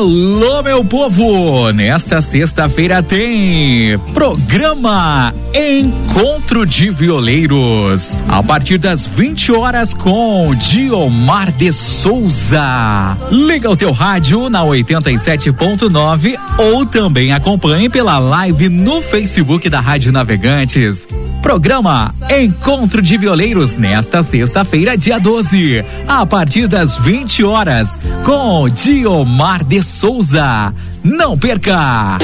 Alô, meu povo! Nesta sexta-feira tem programa Encontro de Violeiros, a partir das 20 horas com Diomar de Souza. Liga o teu rádio na 87.9 ou também acompanhe pela live no Facebook da Rádio Navegantes. Programa Encontro de Violeiros nesta sexta-feira, dia 12, a partir das 20 horas, com Diomar de Souza. Não perca!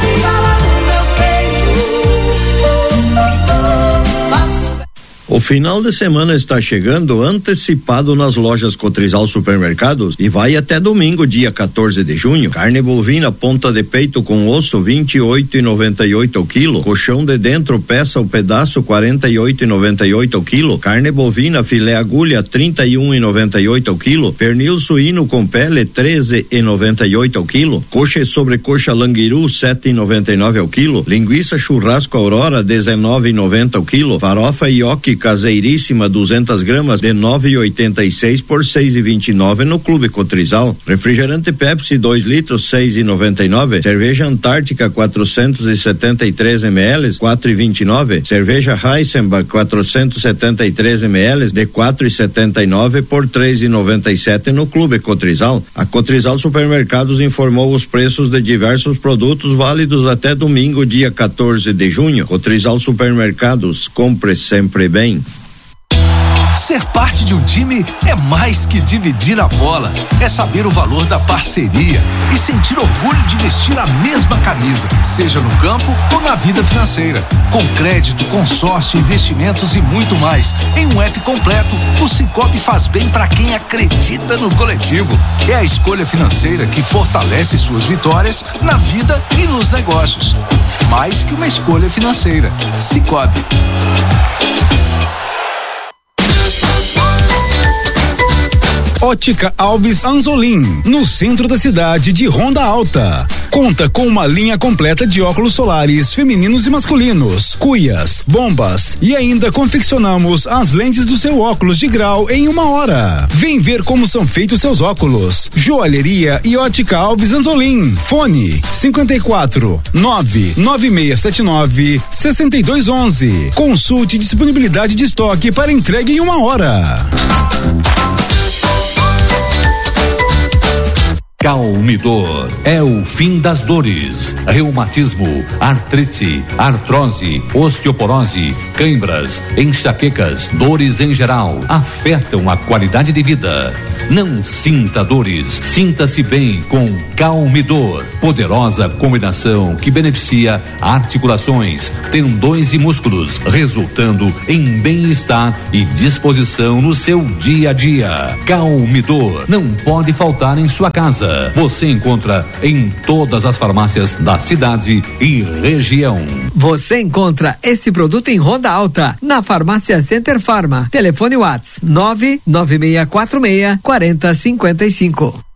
O final de semana está chegando antecipado nas lojas Cotrizal Supermercados e vai até domingo, dia 14 de junho. Carne bovina ponta de peito com osso 28,98 o quilo. Colchão de dentro peça o pedaço 48,98 o quilo. Carne bovina filé agulha 31,98 o quilo. Pernil suíno com pele 13,98 o quilo. Coxa e sobrecoxa languiru 7,99 o quilo. Linguiça churrasco Aurora 19,90 o quilo. Farofa ioki caseiríssima 200 gramas de 9,86 por 6,29 no Clube Cotrizal. Refrigerante Pepsi 2 litros 6,99. Cerveja Antártica 473 ml 4,29. Cerveja Heisenbach 473 ml de 4,79 por 3,97 no Clube Cotrizal. A Cotrizal Supermercados informou os preços de diversos produtos válidos até domingo, dia 14 de junho. Cotrizal Supermercados, compre sempre bem. Ser parte de um time é mais que dividir a bola, é saber o valor da parceria e sentir orgulho de vestir a mesma camisa, seja no campo ou na vida financeira. Com crédito, consórcio, investimentos e muito mais, em um app completo, o Sicoob faz bem para quem acredita no coletivo. É a escolha financeira que fortalece suas vitórias na vida e nos negócios. Mais que uma escolha financeira. Sicoob. Ótica Alves Anzolim, no centro da cidade de Ronda Alta. Conta com uma linha completa de óculos solares femininos e masculinos, cuias, bombas e ainda confeccionamos as lentes do seu óculos de grau em 1 hora. Vem ver como são feitos seus óculos. Joalheria e Ótica Alves Anzolim. Fone 54 99679 6211. Consulte disponibilidade de estoque para entrega em 1 hora. Calmidor é o fim das dores, reumatismo, artrite, artrose, osteoporose, cãibras, enxaquecas, dores em geral, afetam a qualidade de vida. Não sinta dores, sinta-se bem com Calmidor, poderosa combinação que beneficia articulações, tendões e músculos, resultando em bem-estar e disposição no seu dia a dia. Calmidor não pode faltar em sua casa. Você encontra em todas as farmácias da cidade e região. Você encontra esse produto em Ronda Alta, na farmácia Center Pharma. Telefone WhatsApp 99646 4055.